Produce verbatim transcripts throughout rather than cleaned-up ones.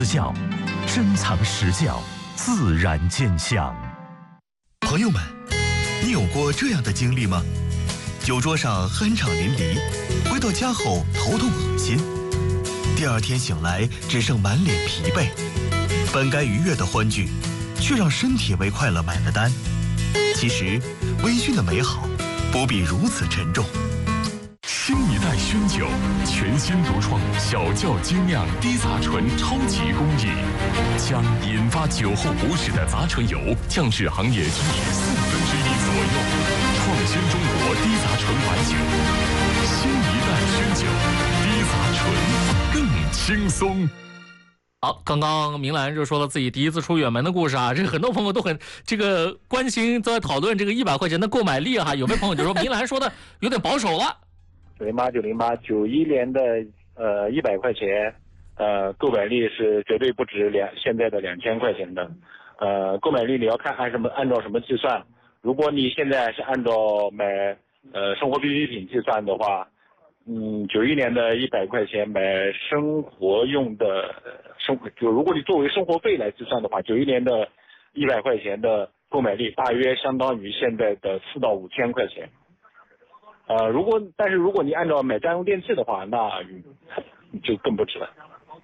教，珍藏实教，自然见香。 朋友们，你有过这样的经历吗？酒桌上酣畅淋漓，回到家后头痛恶心，第二天醒来只剩满脸疲惫，本该愉悦的欢聚，却让身体为快乐买了单。其实，微醺的美好不必如此沉重。 新一代熏酒，全新独创小窖精酿低杂醇超级工艺，将引发酒后不适的杂醇油降至行业均值四分之一左右，创新中国低杂醇白酒。新一代熏酒，低杂醇更轻松。 好，刚刚明兰就说了自己第一次出远门的故事啊，这个很多朋友都很这个关心，都在讨论这个一百块钱的购买力哈。有位朋友就说明兰说的有点保守了。 九零八九零八九一年的呃一百块钱，呃购买力是绝对不止两现在的两千块钱的，呃购买力你要看按什么按照什么计算。如果你现在是按照买呃生活必需品计算的话，嗯九一年的一百块钱买生活用的生活，就如果你作为生活费来计算的话，九一年的一百块钱的购买力大约相当于现在的四到五千块钱。呃，如果但是如果你按照买家用电器的话，那就更不值了。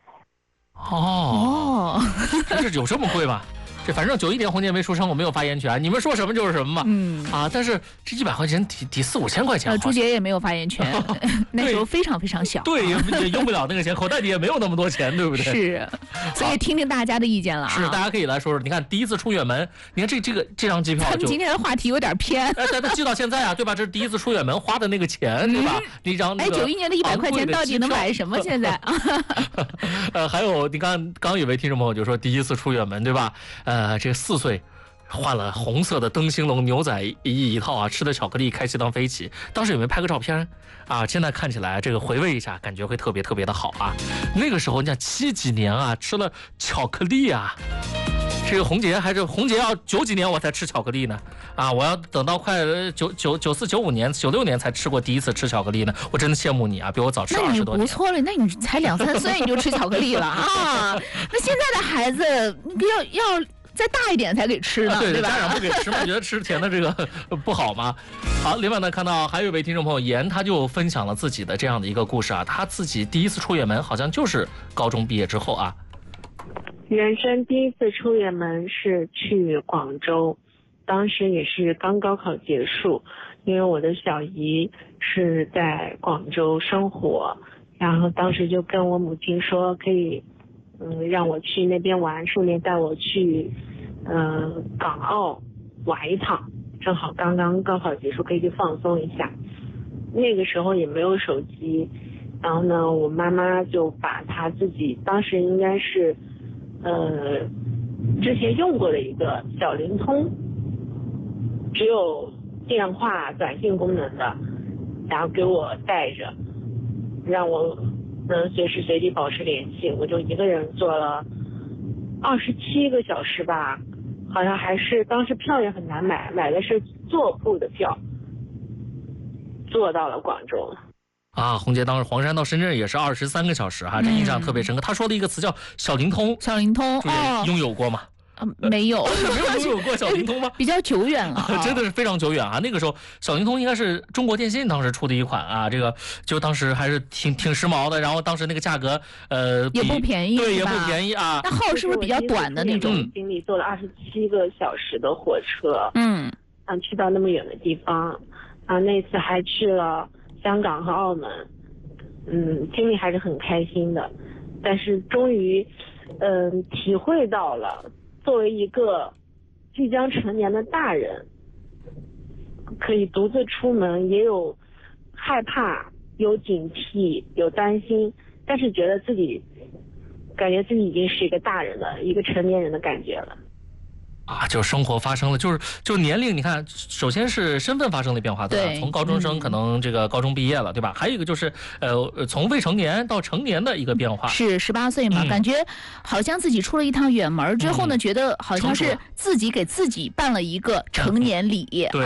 哦，这有这么贵吗？这反正九一年红姐没出生，我没有发言权，你们说什么就是什么嘛。 嗯啊，但是这一百块钱抵抵四五千块钱， 呃，朱姐也没有发言权，那时候非常非常小， 对，也也用不了那个钱，口袋里也没有那么多钱，对不对？ 是，所以听听大家的意见了啊。 是，大家可以来说说。你看第一次出远门，你看这这个这张机票， 咱们今天的话题有点偏。 哎，咱咱记到现在啊，对吧？这是第一次出远门花的那个钱，对吧？那张哎，九一年的一百块钱到底能买什么？现在啊， 呃，还有你刚刚有位听众朋友就说第一次出远门，对吧？呃，这四岁。换了红色的灯芯笼牛仔衣一套啊，吃的巧克力开心当飞起。当时有没有拍个照片啊？现在看起来这个回味一下，感觉会特别特别的好啊。那个时候你想七几年啊，吃了巧克力啊，这个红姐还是红姐要九几年我才吃巧克力呢啊，我要等到快九九九四九五年九六年才吃过第一次吃巧克力呢。我真的羡慕你啊，比我早吃二十多年。 那你不错了，那你才两三岁你就吃巧克力了啊？那现在的孩子要要。再大一点才给吃呢， 啊、对对吧？ 家长不给吃嘛，觉得吃甜的这个不好吗？好，另外呢，看到还有一位听众朋友严，他就分享了自己的这样的一个故事啊，他自己第一次出远门，好像就是高中毕业之后啊。 人生第一次出远门是去广州，当时也是刚高考结束，因为我的小姨是在广州生活，然后当时就跟我母亲说可以。嗯，让我去那边玩，顺便带我去，呃，港澳玩一趟，正好刚刚高考结束，可以去放松一下。那个时候也没有手机，然后呢，我妈妈就把她自己当时应该是，呃，之前用过的一个小灵通，只有电话短信功能的，然后给我带着，让我。能随时随地保持联系，我就一个人坐了二十七个小时吧，好像还是当时票也很难买，买的是坐铺的票，坐到了广州。 啊，红姐当时黄山到深圳也是二十三个小时哈，这印象特别深刻。他、嗯、说的一个词叫小灵通， 小灵通， 哦，拥有过吗？ 呃、没有， 没有拥有过小灵通吗？ 比较久远了、啊， 真的是非常久远啊！那个时候小灵通应该是中国电信当时出的一款啊，这个就当时还是挺挺时髦的，然后当时那个价格呃也不便宜， 对，也不便宜啊。 那号是不是比较短的那种？ 经历坐了二十七个小时的火车， 嗯， 啊，去到那么远的地方，啊，那次还去了香港和澳门，嗯，经历还是很开心的，但是终于，嗯、呃，体会到了。作为一个即将成年的大人，可以独自出门，也有害怕，有警惕，有担心，但是觉得自己感觉自己已经是一个大人了，一个成年人的感觉了。 啊，就生活发生了，就是就年龄，你看，首先是身份发生了变化，对吧？从高中生可能这个高中毕业了，嗯、对吧？还有一个就是呃，从未成年到成年的一个变化， 是十八岁嘛、嗯，感觉好像自己出了一趟远门之后呢，嗯、觉得好像是自己给自己办了一个成年礼、 嗯、 啊。 对。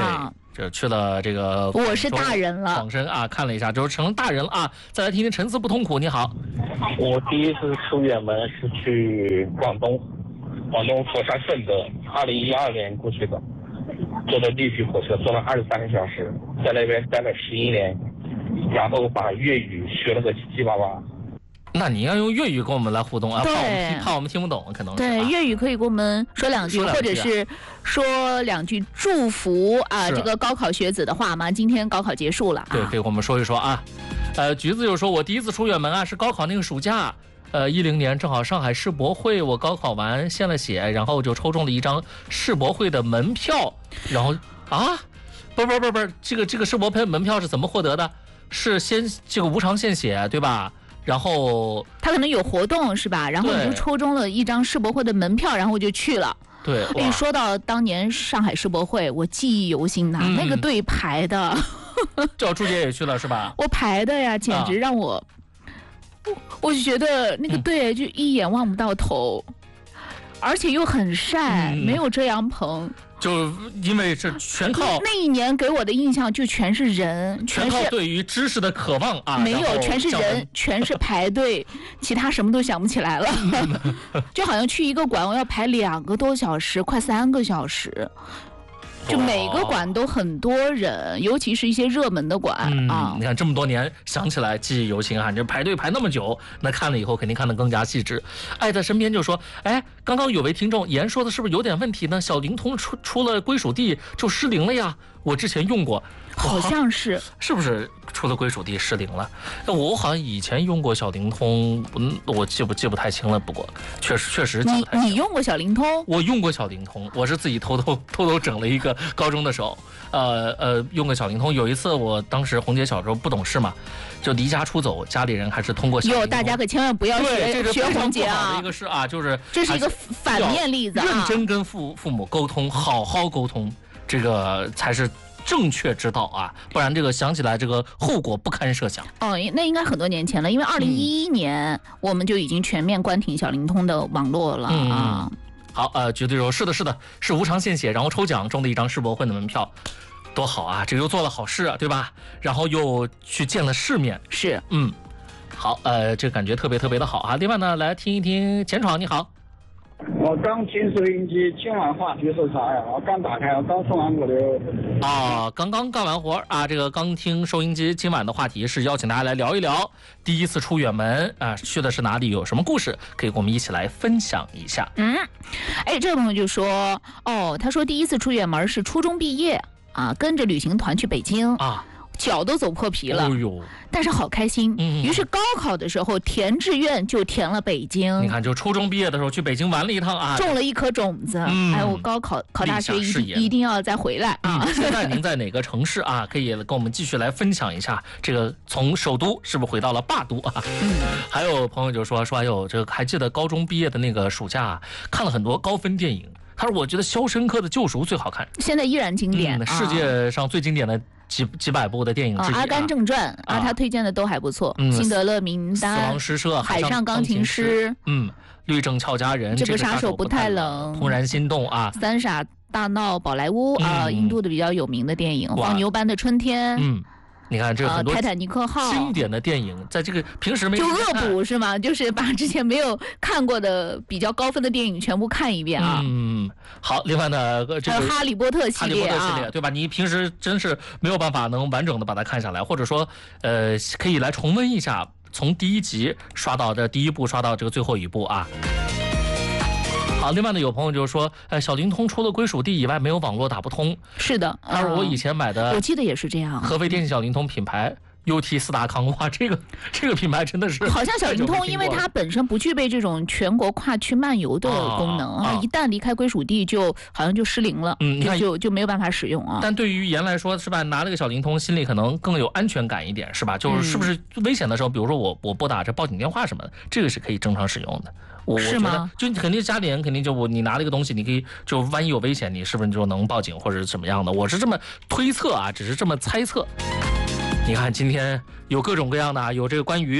这去了这个我是大人了， 广深啊，看了一下，就是成了大人了啊。再来听听沉思不痛苦，你好。 我第一次出远门是去广东，广东佛山顺德，二零一二年过去的，坐的绿皮火车，坐了二十三个小时，在那边待了十一年，然后把粤语学了个七七八八。 那你要用粤语跟我们来互动啊，怕我们听怕我们听不懂，可能是、啊、 对粤语可以跟我们说两句， 说两句、啊、 或者是说两句祝福啊，这个高考学子的话嘛。今天高考结束了、啊， 对，可以跟我们说一说啊。呃，橘子就说，我第一次出远门啊，是高考那个暑假，呃，一零年正好上海世博会，我高考完献了血，然后就抽中了一张世博会的门票，然后啊，不不不不，这个这个世博会门票是怎么获得的？是先这个无偿献血，对吧？然后他可能有活动是吧？然后你就抽中了一张世博会的门票，然后我就去了。 对， 你说到当年上海世博会，我记忆犹新呐、嗯，那个队排的， 叫朱姐也去了是吧？ 我排的呀，简直让我，啊、我就觉得那个队就一眼望不到头，嗯、而且又很晒、嗯，没有遮阳棚。 就因为是全靠那一年给我的印象就全是人， 全靠对于知识的渴望啊， 没有全是人，全是排队，其他什么都想不起来了，就好像去一个馆我要排两个多小时，快三个小时。就每个馆都很多人，尤其是一些热门的馆、 嗯、 啊。 你看这么多年想起来记忆犹新啊，你这排队排那么久，那看了以后肯定看得更加细致。爱在身边就说，哎，刚刚有位听众言说的是不是有点问题呢？小灵通出出了归属地就失灵了呀？我之前用过， 好像是， 是不是出了归属地失灵了？我好像以前用过小灵通，嗯，我记不记不太清了。不过确实确实记不太清。 你你用过小灵通？ 我用过小灵通，我是自己偷偷偷偷整了一个高中的时候，呃呃，用过小灵通。有一次我当时红姐小时候不懂事嘛，就离家出走，家里人还是通过小灵通。 有大家可千万不要学学红姐啊！ 一个是啊，就是这是一个反面例子啊， 认真跟父父母沟通，好好沟通。这个才是正确之道啊，不然这个想起来这个后果不堪设想。 哦，那应该很多年前了，因为二零一一年、嗯、我们就已经全面关停小灵通的网络了、嗯、啊。 好，呃，绝对说是的，是的，是无偿献血，然后抽奖中的一张世博会的门票，多好啊！这个又做了好事啊，对吧？然后又去见了世面， 是， 嗯，好，呃，这个感觉特别特别的好啊。另外呢，来听一听钱闯，你好。 我刚听收音机，今晚话题是啥呀？我刚打开，我刚送完我的。 啊，刚刚干完活啊，这个刚听收音机，今晚的话题是邀请大家来聊一聊第一次出远门啊，去的是哪里，有什么故事可以跟我们一起来分享一下。 嗯，哎，这个朋友就说，哦，他说第一次出远门是初中毕业啊，跟着旅行团去北京啊。 脚都走破皮了， 哎呦， 但是好开心。 嗯， 于是高考的时候填志愿就填了北京。 你看，就初中毕业的时候去北京玩了一趟啊， 种了一颗种子。 嗯， 哎，我高考考大学一定一定要再回来啊！ 嗯、现在您在哪个城市啊？可以跟我们继续来分享一下。这个从首都是不是回到了霸都啊？ 嗯， 还有朋友就说说，哎呦，这个还记得高中毕业的那个暑假，看了很多高分电影。他说，我觉得《肖申克的救赎》最好看， 现在依然经典， 嗯、世界上最经典的。几几百部的电影之一、啊， 《阿甘正传》啊，他推荐的都还不错，嗯，《辛德勒名单》、 死亡诗社、 海上钢琴师， 嗯，律政俏佳人， 这个杀手不太冷， 怦然心动啊， 三傻大闹宝莱坞、嗯、啊，印度的比较有名的电影，黄牛般的春天， 嗯。你看这很多泰坦尼克号经典的电影，在这个平时没就恶补是吗？就是把之前没有看过的比较高分的电影全部看一遍啊。 嗯，好。另外呢，这个哈利波特系列啊，哈利波特系列对吧？你平时真是没有办法能完整的把它看下来，或者说，呃，可以来重温一下，从第一集刷到这第一部，刷到这个最后一部啊。好，另外呢，有朋友就说，呃，小灵通除了归属地以外，没有网络打不通。 是的， 但是我以前买的， 我记得也是这样。 合肥电信小灵通品牌 U T 四大康，哇，这个这个品牌真的是好像小灵通，因为它本身不具备这种全国跨区漫游的功能啊，一旦离开归属地，就好像就失灵了，嗯，就就就没有办法使用啊。 但对于言来说，是吧？拿了个小灵通，心里可能更有安全感一点，是吧？就是是不是危险的时候，比如说我我拨打这报警电话什么的，这个是可以正常使用的。我是吗？ 就肯定家里人肯定就我你拿了一个东西，你可以就万一有危险，你是不是就能报警或者怎么样的？我是这么推测啊，只是这么猜测。你看今天有各种各样的，有这个关于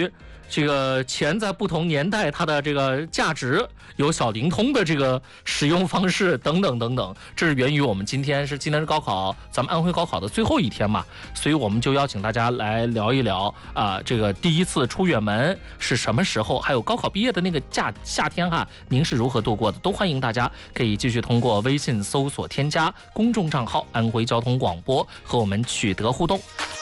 这个钱在不同年代它的这个价值有小灵通的这个使用方式等等等等，这是源于我们今天是今天是高考，咱们安徽高考的最后一天嘛，所以我们就邀请大家来聊一聊啊、呃，这个第一次出远门是什么时候，还有高考毕业的那个假夏天哈，您是如何度过的？都欢迎大家可以继续通过微信搜索添加公众账号安徽交通广播和我们取得互动。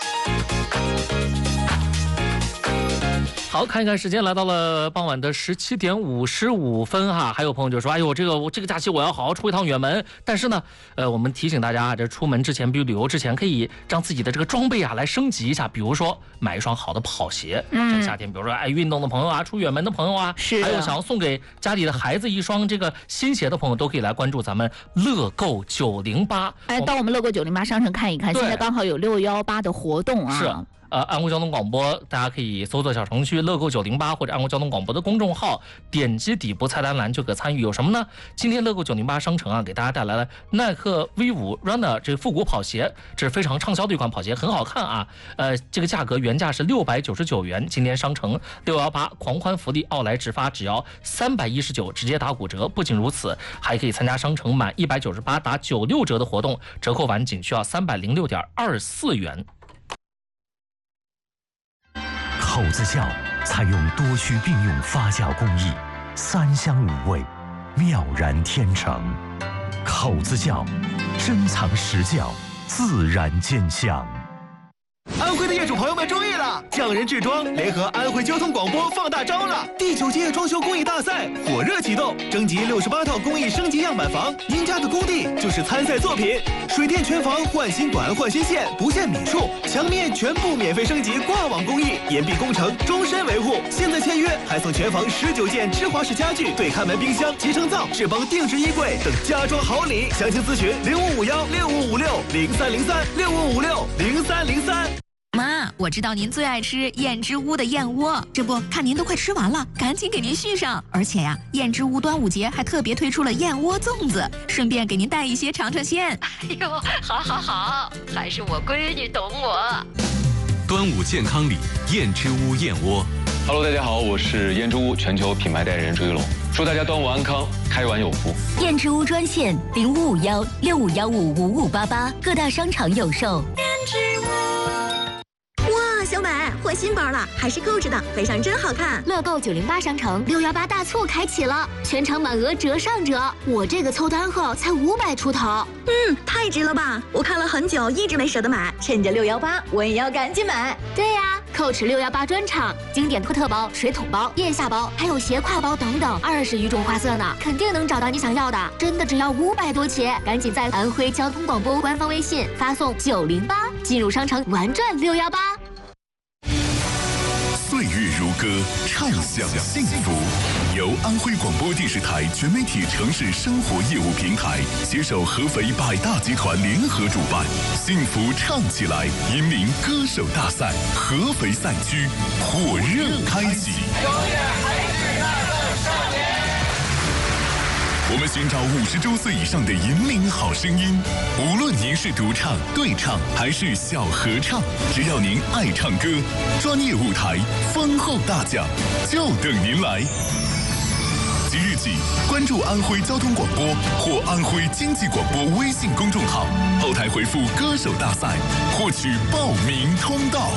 好，看一看时间，来到了傍晚的十七点五十五分哈。还有朋友就说：“哎呦，这个我这个假期我要好好出一趟远门。”但是呢，呃，我们提醒大家啊，这出门之前，比如旅游之前，可以让自己的这个装备啊来升级一下。比如说买一双好的跑鞋，嗯，这夏天，比如说爱运动的朋友啊，出远门的朋友啊， 是， 还有想要送给家里的孩子一双这个新鞋的朋友，都可以来关注咱们乐购九零八。 哎，到我们乐购九零八商城看一看，现在刚好有六幺八的活动啊。 是。呃，安徽交通广播，大家可以搜索小程序乐购九零八或者安徽交通广播的公众号，点击底部菜单栏就可参与。有什么呢？今天乐购九零八商城啊，给大家带来了耐克 V 五 Runner 这个复古跑鞋，这是非常畅销的一款跑鞋，很好看啊。呃，这个价格原价是六百九十九元，今天商城六幺八狂欢福利奥莱直发只要三百一十九，直接打骨折。不仅如此，还可以参加商城满一百九十八打九六折的活动，折扣完仅需要三百零六点二四元。 口子窖采用多须并用发酵工艺，三香五味，妙然天成。口子窖，珍藏实窖，自然见香。 安徽的业主朋友们注意了，匠人制装联合安徽交通广播放大招了！第九届装修工艺大赛火热启动，征集六十八套工艺升级样板房，您家的工地就是参赛作品。水电全房换新管换新线，不限米数，墙面全部免费升级挂网工艺，岩壁工程终身维护。现在签约还送全房十九件芝华士家具、对看门冰箱、集成灶、智邦定制衣柜等家装好礼。详情咨询零五五幺六五五六零三零三六五五六零三零三。 妈，我知道您最爱吃燕之屋的燕窝，这不看您都快吃完了，赶紧给您续上。而且呀、啊，燕之屋端午节还特别推出了燕窝粽子，顺便给您带一些尝尝鲜。 哎呦，好好好，还是我闺女懂我。 端午健康礼，燕之屋燕窝。 Hello， 大家好，我是燕之屋全球品牌代言人周一龙，祝大家端午安康，开碗有福。 燕之屋专线零五五幺六五幺五五五八八，各大商场有售。 燕之屋。哇，小美换新包了，还是购置的，背上真好看。 乐购九零八商城六幺八大促开启了，全场满额折上折，我这个凑单后才五百出头。 嗯，太值了吧！我看了很久，一直没舍得买，趁着六幺八，我也要赶紧买。 对呀、啊，购持六幺八专场，经典托特包、水桶包、腋下包，还有斜挎包等等，二十余种花色呢，肯定能找到你想要的。真的只要五百多起，赶紧在安徽交通广播官方微信发送九零八，进入商城玩转六幺八。 岁月如歌，畅享幸福。由安徽广播电视台全媒体城市生活业务平台携手合肥百大集团联合主办，幸福唱起来引领歌手大赛合肥赛区火热开启。我们寻找五十周岁以上的引领好声音，无论您是独唱、对唱还是小合唱，只要您爱唱歌，专业舞台、丰厚大奖就等您来。即日起，关注安徽交通广播或安徽经济广播微信公众号，后台回复“歌手大赛”，获取报名通道。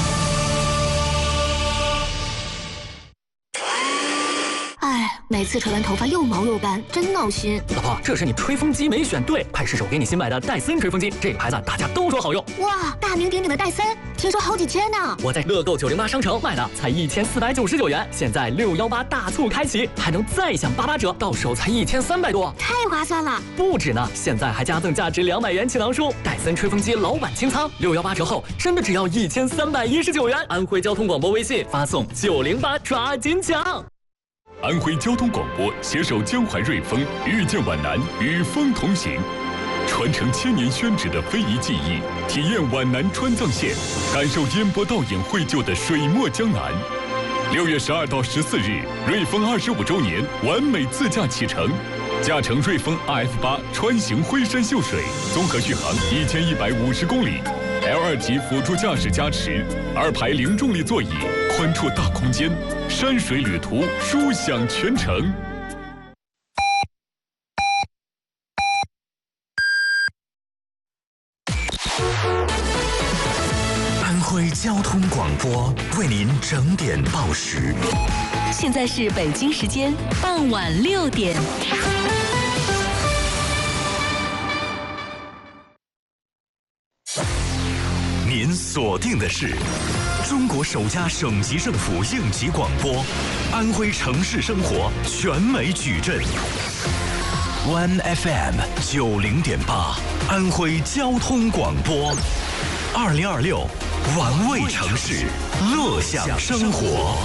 哎，每次吹完头发又毛又干，真闹心。 老婆，这是你吹风机没选对，快试手给你新买的戴森吹风机，这个牌子大家都说好用。 哇，大名鼎鼎的戴森，听说好几千呢。 我在乐购九零八商城买的，才一千四百九十九元，现在六幺八大促开启，还能再享八八折，到手才一千三百多， 太划算了。 不止呢，现在还加赠价值两百元气囊书，戴森吹风机老板清仓，六幺八折后真的只要一千三百一十九元。安徽交通广播微信发送九零八，抓紧抢。 安徽交通广播携手江淮瑞丰，遇见皖南，与风同行，传承千年宣纸的非遗技艺，体验皖南川藏线，感受烟波倒影绘就的水墨江南。六月十二到十四日，瑞丰二十五周年完美自驾启程，驾乘瑞丰 R F 八穿行徽山秀水，综合续航一千一百五十公里。 L 二级辅助驾驶加持，二排零重力座椅，宽绰大空间，山水旅途舒享全程。 安徽交通广播为您整点报时。 现在是北京时间傍晚六点。 您锁定的是中国首家省级政府应急广播，安徽城市生活全美矩阵。One F M 九零点八，安徽交通广播，二零二六，玩味城市，乐享生活。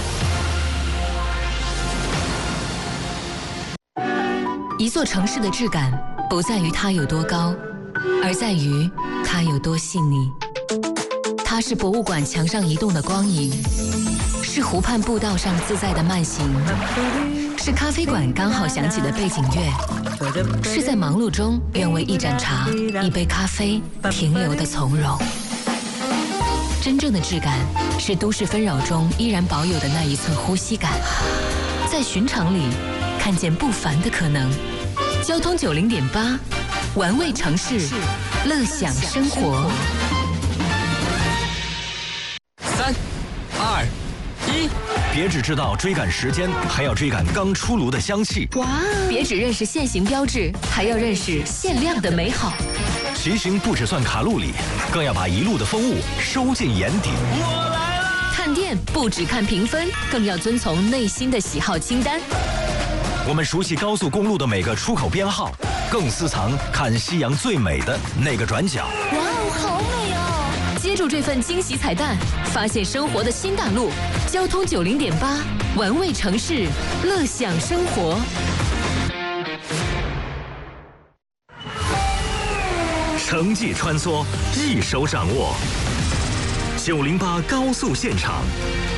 一座城市的质感，不在于它有多高，而在于它有多细腻。它是博物馆墙上移动的光影，是湖畔步道上自在的慢行，是咖啡馆刚好响起的背景乐，是在忙碌中愿为一盏茶、一杯咖啡停留的从容。真正的质感是都市纷扰中依然保有的那一寸呼吸感，在寻常里看见不凡的可能。交通九零点八，玩味城市，乐享生活。 三、二、一，别只知道追赶时间，还要追赶刚出炉的香气。 哇！别只认识限行标志，还要认识限量的美好。 骑行不只算卡路里，更要把一路的风物收进眼底。 我来了！看店不只看评分，更要遵从内心的喜好清单。 我们熟悉高速公路的每个出口编号，更私藏看夕阳最美的那个转角。 哇哦，好美哦！接住这份惊喜彩蛋，发现生活的新大陆。交通九零点八，玩味城市，乐享生活。 城际穿梭，一手掌握。九零八高速现场，